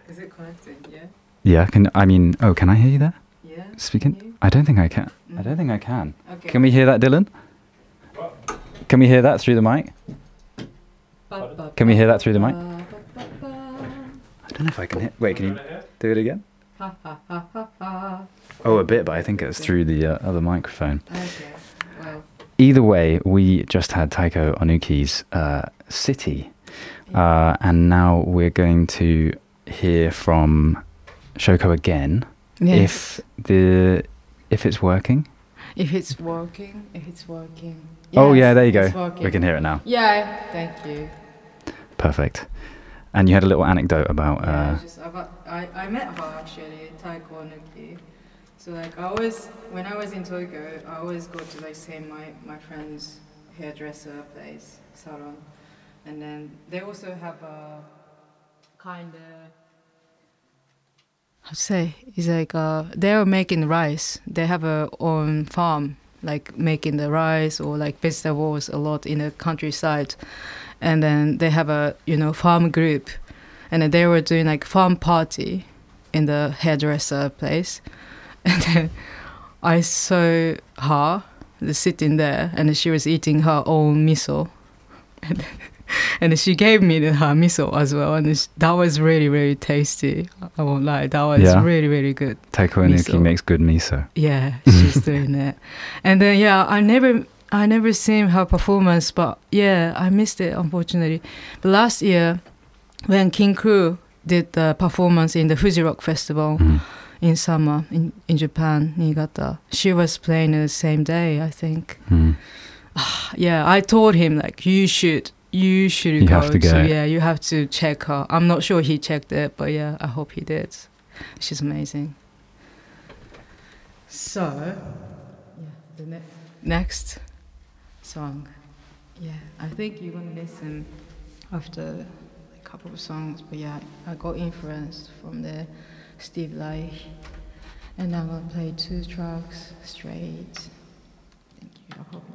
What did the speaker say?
Is it connecting? Yeah. Yeah. Can I hear you there? Yeah. Speaking? Can you? I don't think I can. Mm. I don't think I can. Okay. Can we hear that, Dylan? Can we hear that through the mic? Can we hear that through the mic? I don't know if I can hear. Wait, can you do it again? Ha ha ha ha ha. Oh, a bit, but I think it's through the other microphone. Okay. Well. Either way, we just had Taiko Onuki's City, and now we're going to hear from Shoko again. Yes. If it's working. If it's working. Oh yeah, Yes, there you go. it's working. We can hear it now. Yeah. Thank you. Perfect. And you had a little anecdote about. I met her actually, Taiko Onuki. So like when I was in Tokyo, I always go to like say my friend's hairdresser place, salon, and then they also have a kind of how to say it's like they're making rice. They have a own farm, like making the rice or like vegetables a lot in the countryside, and then they have a farm group, and then they were doing like farm party in the hairdresser place. And then I saw her sitting there, and she was eating her own miso. And she gave me her miso as well, and that was really, really tasty. I won't lie, that was really, really good. Taiko Onuki makes good miso. Yeah, she's doing it. And then I never seen her performance, but I missed it unfortunately. But last year, when King Crew did the performance in the Fuji Rock Festival. In summer in Japan, Niigata. She was playing the same day, I think. I told him like you should go. Have to go. You have to check her. I'm not sure he checked it, but I hope he did. She's amazing. So, the next song. I think you're gonna listen after a couple of songs, but I got influenced from the Steve Reich, and I'm gonna play 2 tracks straight. Thank you. I hope